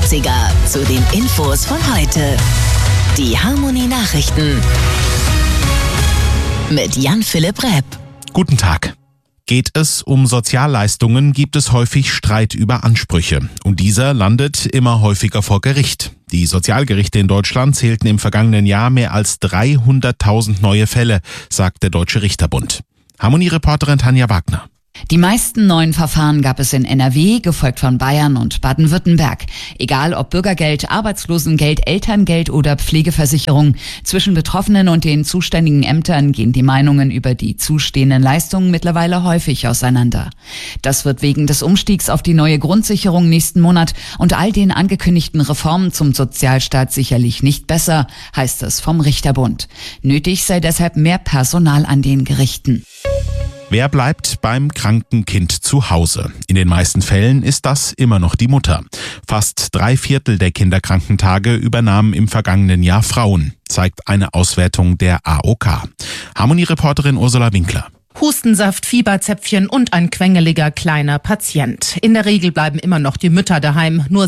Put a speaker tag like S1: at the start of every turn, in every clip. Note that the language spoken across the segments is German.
S1: 80er zu den Infos von heute. Die Harmony Nachrichten mit Jan-Philipp Repp.
S2: Guten Tag. Geht es um Sozialleistungen, gibt es häufig Streit über Ansprüche. Und dieser landet immer häufiger vor Gericht. Die Sozialgerichte in Deutschland zählten im vergangenen Jahr mehr als 300.000 neue Fälle, sagt der Deutsche Richterbund. Harmony-Reporterin Tanja Wagner.
S3: Die meisten neuen Verfahren gab es in NRW, gefolgt von Bayern und Baden-Württemberg. Egal ob Bürgergeld, Arbeitslosengeld, Elterngeld oder Pflegeversicherung. Zwischen Betroffenen und den zuständigen Ämtern gehen die Meinungen über die zustehenden Leistungen mittlerweile häufig auseinander. Das wird wegen des Umstiegs auf die neue Grundsicherung nächsten Monat und all den angekündigten Reformen zum Sozialstaat sicherlich nicht besser, heißt es vom Richterbund. Nötig sei deshalb mehr Personal an den Gerichten.
S2: Wer bleibt beim kranken Kind zu Hause? In den meisten Fällen ist das immer noch die Mutter. Fast 3/4 der Kinderkrankentage übernahmen im vergangenen Jahr Frauen, zeigt eine Auswertung der AOK. Harmony-Reporterin Ursula Winkler.
S4: Hustensaft, Fieberzäpfchen und ein quengeliger kleiner Patient. In der Regel bleiben immer noch die Mütter daheim. Nur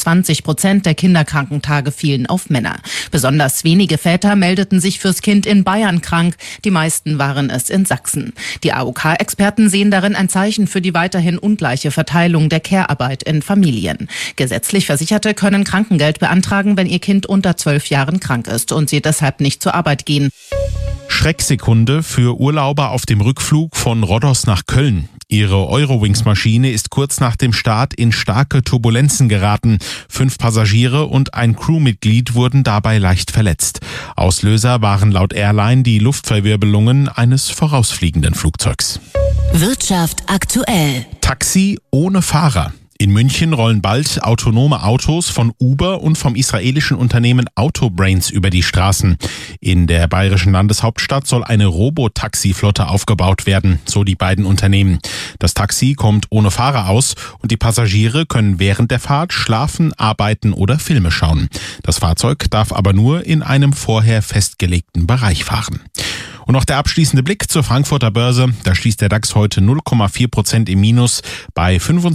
S4: 27% der Kinderkrankentage fielen auf Männer. Besonders wenige Väter meldeten sich fürs Kind in Bayern krank. Die meisten waren es in Sachsen. Die AOK-Experten sehen darin ein Zeichen für die weiterhin ungleiche Verteilung der Care-Arbeit in Familien. Gesetzlich Versicherte können Krankengeld beantragen, wenn ihr Kind unter 12 Jahren krank ist und sie deshalb nicht zur Arbeit gehen.
S2: Schrecksekunde für Urlauber auf dem Rückflug von Rhodos nach Köln. Ihre Eurowings-Maschine ist kurz nach dem Start in starke Turbulenzen geraten. 5 Passagiere und ein Crewmitglied wurden dabei leicht verletzt. Auslöser waren laut Airline die Luftverwirbelungen eines vorausfliegenden Flugzeugs.
S1: Wirtschaft aktuell.
S2: Taxi ohne Fahrer. In München rollen bald autonome Autos von Uber und vom israelischen Unternehmen Autobrains über die Straßen. In der bayerischen Landeshauptstadt soll eine Robotaxi-Flotte aufgebaut werden, so die beiden Unternehmen. Das Taxi kommt ohne Fahrer aus und die Passagiere können während der Fahrt schlafen, arbeiten oder Filme schauen. Das Fahrzeug darf aber nur in einem vorher festgelegten Bereich fahren. Und noch der abschließende Blick zur Frankfurter Börse. Da schließt der DAX heute 0,4% im Minus bei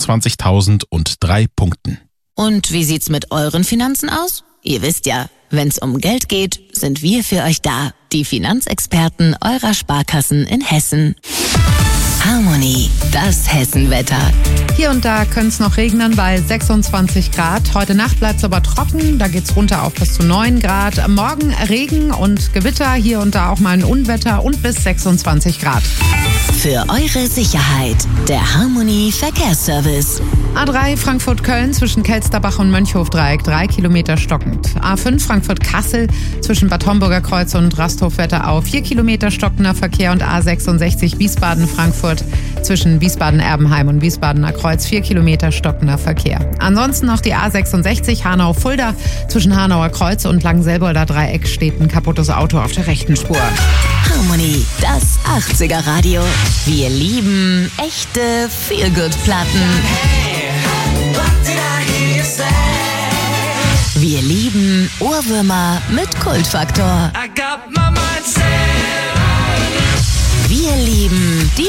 S2: 25.003 Punkten.
S1: Und wie sieht's mit euren Finanzen aus? Ihr wisst ja, wenn's um Geld geht, sind wir für euch da. Die Finanzexperten eurer Sparkassen in Hessen. Harmony, das Hessenwetter.
S5: Hier und da könnte es noch regnen bei 26 Grad. Heute Nacht bleibt es aber trocken, da geht's runter auf bis zu 9 Grad. Morgen Regen und Gewitter, hier und da auch mal ein Unwetter und bis 26 Grad.
S1: Für eure Sicherheit, der Harmony Verkehrsservice.
S5: A3 Frankfurt-Köln zwischen Kelsterbach und Mönchhofdreieck 3 Kilometer stockend. A5 Frankfurt-Kassel zwischen Bad Homburger Kreuz und Rasthof-Wetterau 4 Kilometer stockender Verkehr und A66 Wiesbaden-Frankfurt zwischen Wiesbaden-Erbenheim und Wiesbadener Kreuz 4 Kilometer stockender Verkehr. Ansonsten noch die A66 Hanau-Fulda zwischen Hanauer Kreuz und Langenselbolder Dreieck steht ein kaputtes Auto auf der rechten Spur.
S1: Harmony, das 80er Radio. Wir lieben echte Feel-Good-Platten. Wir lieben Ohrwürmer mit Kultfaktor. Wir lieben die